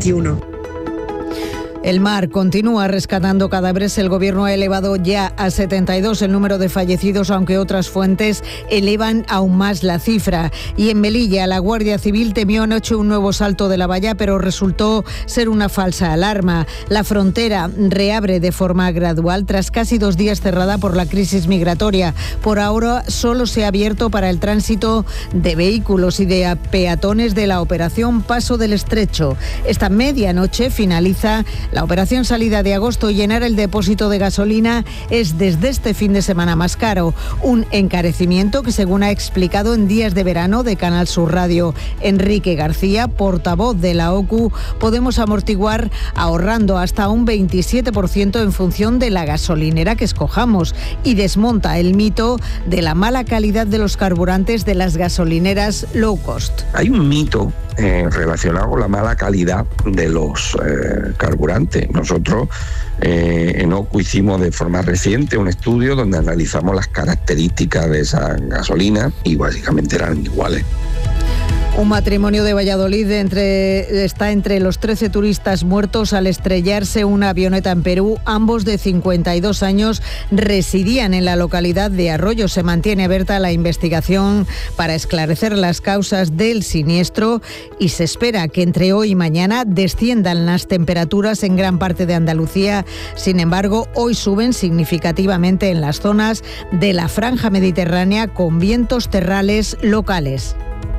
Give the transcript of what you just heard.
2021. El mar continúa rescatando cadáveres. El Gobierno ha elevado ya a 72 el número de fallecidos, aunque otras fuentes elevan aún más la cifra. Y en Melilla, la Guardia Civil temió anoche un nuevo salto de la valla, pero resultó ser una falsa alarma. La frontera reabre de forma gradual tras casi 2 días cerrada por la crisis migratoria. Por ahora solo se ha abierto para el tránsito de vehículos y de peatones de la operación Paso del Estrecho. Esta medianoche finaliza la operación salida de agosto. Llenar el depósito de gasolina es desde este fin de semana más caro. Un encarecimiento que, según ha explicado en Días de Verano de Canal Sur Radio Enrique García, portavoz de la OCU, podemos amortiguar ahorrando hasta un 27% en función de la gasolinera que escojamos, y desmonta el mito de la mala calidad de los carburantes de las gasolineras low cost. Hay un mito relacionado con la mala calidad de los carburantes. Nosotros en OCU hicimos de forma reciente un estudio donde analizamos las características de esa gasolina y básicamente eran iguales. Un matrimonio de Valladolid está entre los 13 turistas muertos al estrellarse una avioneta en Perú. Ambos, de 52 años, residían en la localidad de Arroyo. Se mantiene abierta la investigación para esclarecer las causas del siniestro y se espera que entre hoy y mañana desciendan las temperaturas en gran parte de Andalucía. Sin embargo, hoy suben significativamente en las zonas de la franja mediterránea con vientos terrales locales.